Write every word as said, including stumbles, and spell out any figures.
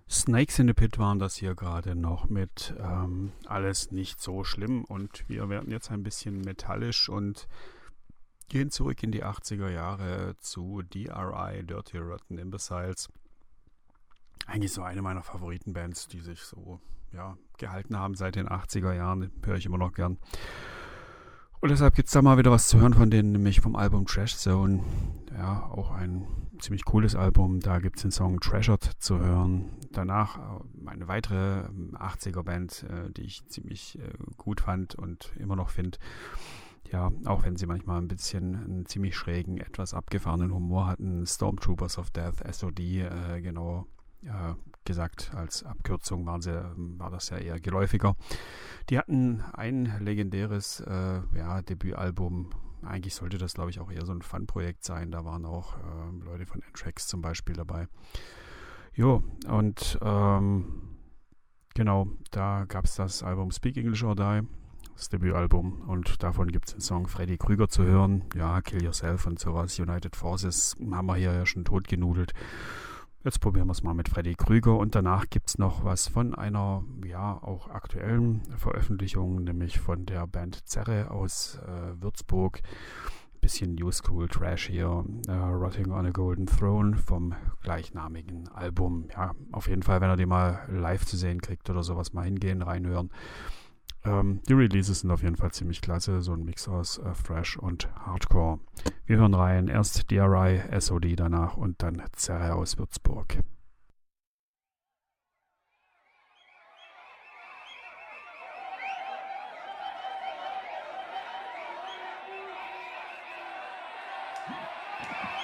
Snakes in the Pit waren das hier gerade noch mit ähm, alles nicht so schlimm, und wir werden jetzt ein bisschen metallisch und gehen zurück in die achtziger Jahre zu D R I, Dirty Rotten Imbeciles. Eigentlich so eine meiner Favoritenbands, die sich so ja, gehalten haben seit den achtziger Jahren, höre ich immer noch gern. Und deshalb gibt es da mal wieder was zu hören von denen, nämlich vom Album Trash Zone. Ja, auch ein ziemlich cooles Album. Da gibt es den Song Treasured zu hören. Danach eine weitere achtziger-Band, die ich ziemlich gut fand und immer noch finde. Ja, auch wenn sie manchmal ein bisschen einen ziemlich schrägen, etwas abgefahrenen Humor hatten. Stormtroopers of Death, S O D, äh, genau äh, gesagt, als Abkürzung waren sie, war das ja eher geläufiger. Die hatten ein legendäres äh, ja, Debütalbum. Eigentlich sollte das, glaube ich, auch eher so ein Fun-Projekt sein. Da waren auch äh, Leute von Anthrax zum Beispiel dabei. Jo, und ähm, genau, da gab es das Album Speak English or Die, das Debütalbum, und davon gibt es den Song Freddy Krüger zu hören. Ja, Kill Yourself und sowas. United Forces haben wir hier ja schon totgenudelt. Jetzt probieren wir es mal mit Freddy Krüger, und danach gibt es noch was von einer, ja, auch aktuellen Veröffentlichung, nämlich von der Band Zerre aus äh, Würzburg. Bisschen New School Trash hier, äh, Rotting on a Golden Throne vom gleichnamigen Album. Ja, auf jeden Fall, wenn ihr die mal live zu sehen kriegt oder sowas, mal hingehen, reinhören. Ähm, die Releases sind auf jeden Fall ziemlich klasse, so ein Mix aus äh, Thrash und Hardcore. Wir hören rein, erst D R I, S O D danach und dann Zerre aus Würzburg.